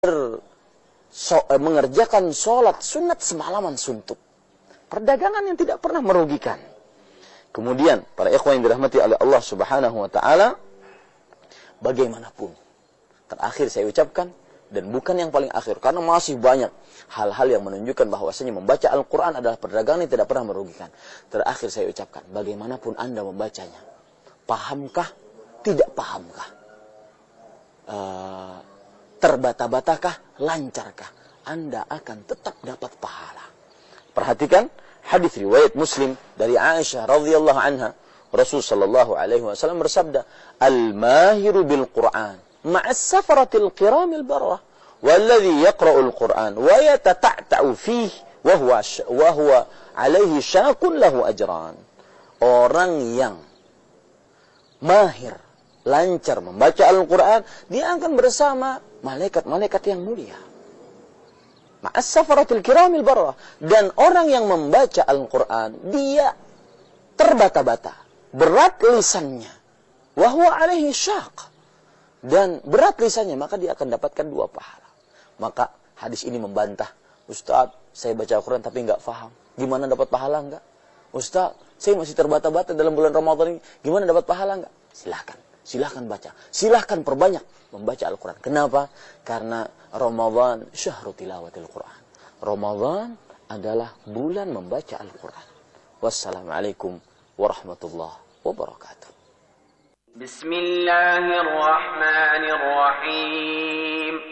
mengerjakan sholat sunat semalaman suntuk. Perdagangan yang tidak pernah merugikan. Kemudian, para ikhwan yang dirahmati oleh Allah Subhanahu wa Ta'ala, bagaimanapun, terakhir saya ucapkan, dan bukan yang paling akhir, karena masih banyak hal-hal yang menunjukkan bahwasanya membaca Al-Quran adalah perdagangan yang tidak pernah merugikan. Terakhir saya ucapkan, bagaimanapun Anda membacanya, pahamkah, tidak pahamkah, terbata-batakah, lancarkah, Anda akan tetap dapat pahala. Perhatikan hadis riwayat Muslim dari Aisyah radhiyallahu anha, Rasul sallallahu alaihi wasallam bersabda, "Al-mahiru bil Qur'an ma'as safaratil kiramil barrah, walladhi yaqra'ul Qur'an wa yatata'ta'u fihi wa huwa alaihi syaqun lahu ajran." Orang yang mahir, lancar membaca Al-Quran, dia akan bersama malaikat-malaikat yang mulia. Ma'as safaratil kiramil barrah. Dan orang yang membaca Al-Quran, dia terbata-bata, berat lisannya. Wa huwa alaihi syaq. Dan berat lisannya, maka dia akan dapatkan 2 pahala. Maka hadis ini membantah, Ustaz, saya baca Al-Quran tapi enggak faham. Gimana dapat pahala enggak? Ustaz, saya masih terbata-bata dalam bulan Ramadan ini. Gimana dapat pahala enggak? Silahkan baca. Silahkan perbanyak membaca Al-Quran. Kenapa? Karena Ramadan syahrul tilawatil Quran. Ramadan adalah bulan membaca Al-Quran. Wassalamualaikum warahmatullahi wabarakatuh. Bismillahirrahmanirrahim.